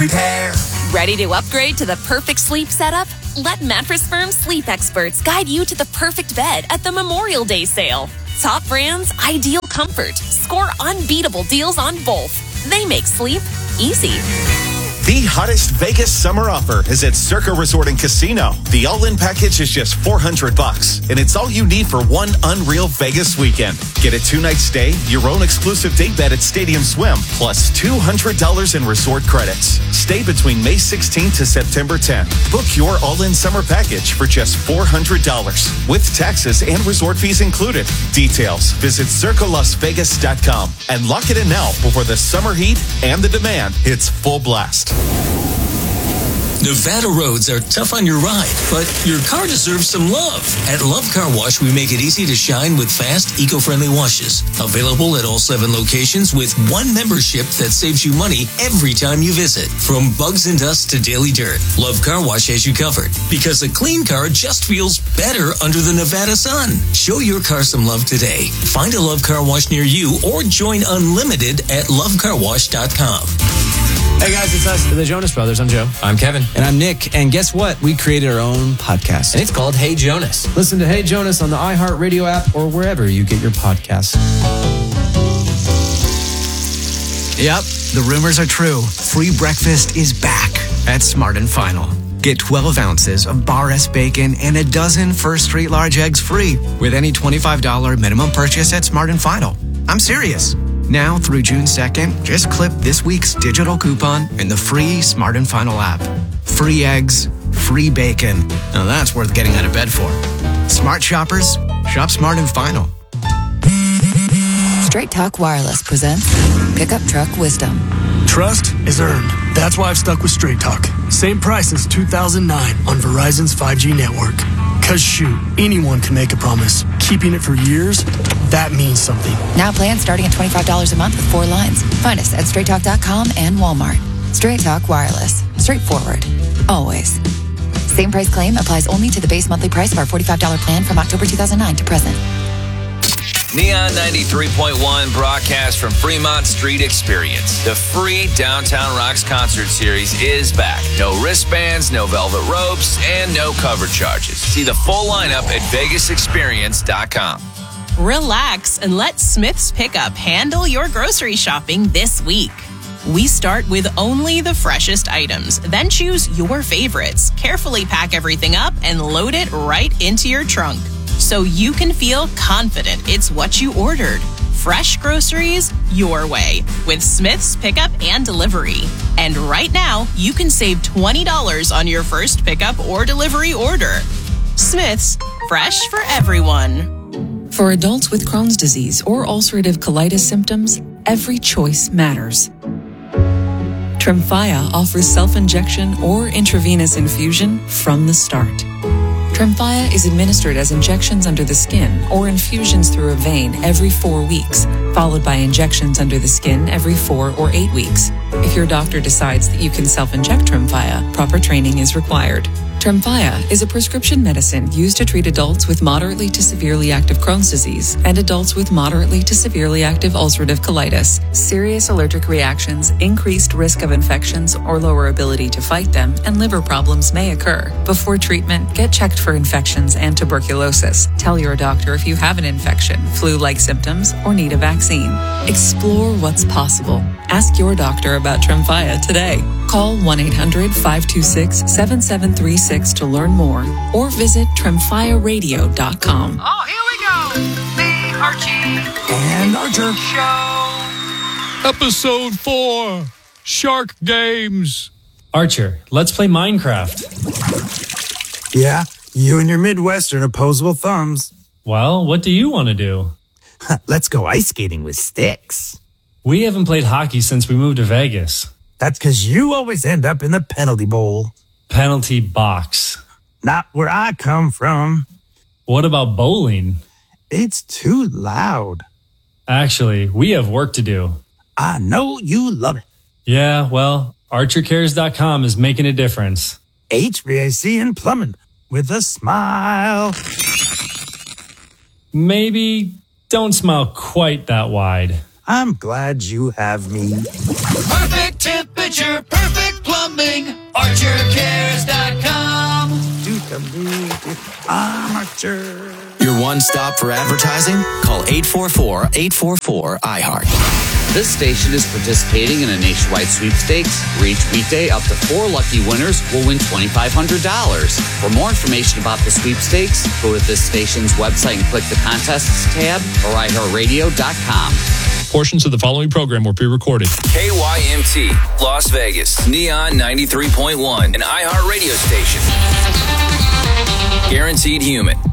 Repair. Ready to upgrade to the perfect sleep setup? Let Mattress Firm's sleep experts guide you to the perfect bed at the Memorial Day sale. Top brands, ideal comfort. Score unbeatable deals on both. They make sleep easy. The hottest Vegas summer offer is at Circa Resort and Casino. The all-in package is just $400, and it's all you need for one unreal Vegas weekend. Get a 2-night stay, your own exclusive day bed at Stadium Swim, plus $200 in resort credits. Stay between May 16th to September 10th. Book your all-in summer package for just $400, with taxes and resort fees included. Details, visit CircaLasVegas.com and lock it in now before the summer heat and the demand hits full blast. Nevada roads are tough on your ride, but your car deserves some love. At Love Car Wash, we make it easy to shine with fast, eco-friendly washes. Available at all 7 locations with one membership that saves you money every time you visit. From bugs and dust to daily dirt, Love Car Wash has you covered. Because a clean car just feels better under the Nevada sun. Show your car some love today. Find a Love Car Wash near you or join Unlimited at lovecarwash.com. Hey guys, it's us, the Jonas Brothers. I'm Joe. I'm Kevin. And I'm Nick. And guess what? We created our own podcast. And it's called Hey Jonas. Listen to Hey Jonas on the iHeartRadio app or wherever you get your podcasts. Yep, the rumors are true. Free breakfast is back at Smart & Final. Get 12 ounces of Bar S bacon and a dozen First Street large eggs free with any $25 minimum purchase at Smart & Final. I'm serious. Now through June 2nd, just clip this week's digital coupon in the free Smart & Final app. Free eggs, free bacon. Now that's worth getting out of bed for. Smart shoppers, shop Smart & Final. Straight Talk Wireless presents Pickup Truck Wisdom. Trust is earned. That's why I've stuck with Straight Talk. Same price since 2009 on Verizon's 5G network. Cause shoot, anyone can make a promise. Keeping it for years, that means something. Now plans starting at $25 a month with 4 lines. Find us at straighttalk.com and Walmart. Straight Talk Wireless. Straightforward. Always. Same price claim applies only to the base monthly price of our $45 plan from October 2009 to present. Neon 93.1 broadcast from Fremont Street Experience. The free Downtown Rocks concert series is back. No wristbands, no velvet ropes, and no cover charges. See the full lineup at VegasExperience.com. Relax and let Smith's Pickup handle your grocery shopping this week. We start with only the freshest items, then choose your favorites. Carefully pack everything up and load it right into your trunk, so you can feel confident it's what you ordered. Fresh groceries your way with Smith's Pickup and Delivery. And right now, you can save $20 on your first pickup or delivery order. Smith's, fresh for everyone. For adults with Crohn's disease or ulcerative colitis symptoms, every choice matters. Tremfya offers self-injection or intravenous infusion from the start. Tremfya is administered as injections under the skin or infusions through a vein every 4 weeks, followed by injections under the skin every 4 or 8 weeks. If your doctor decides that you can self-inject Tremfya, proper training is required. Tremfya is a prescription medicine used to treat adults with moderately to severely active Crohn's disease and adults with moderately to severely active ulcerative colitis. Serious allergic reactions, increased risk of infections or lower ability to fight them, and liver problems may occur. Before treatment, get checked for infections and tuberculosis. Tell your doctor if you have an infection, flu-like symptoms, or need a vaccine. Explore what's possible. Ask your doctor about Tremfya today. Call 1-800-526-7736 to learn more or visit TremfyaRadio.com. Oh, here we go. The Archie and Archer Show. Episode 4, Shark Games. Archer, let's play Minecraft. Yeah, you and your Midwestern opposable thumbs. Well, what do you want to do? Let's go ice skating with sticks. We haven't played hockey since we moved to Vegas. That's because you always end up in the penalty bowl. Penalty box. Not where I come from. What about bowling? It's too loud. Actually, we have work to do. I know you love it. Yeah, well, ArcherCares.com is making a difference. HVAC and plumbing with a smile. Maybe don't smile quite that wide. I'm glad you have me. Perfect temperature, perfect plumbing. plumbing. ArcherCares.com. Do the lead. Armature. Your one stop for advertising? Call 844-844-iHeart. This station is participating in a nationwide sweepstakes. For each weekday, up to 4 lucky winners will win $2,500. For more information about the sweepstakes, go to this station's website and click the contests tab or iHeartRadio.com. Portions of the following program were pre-recorded. KYMT, Las Vegas, Neon 93.1, an iHeart radio station. Guaranteed human.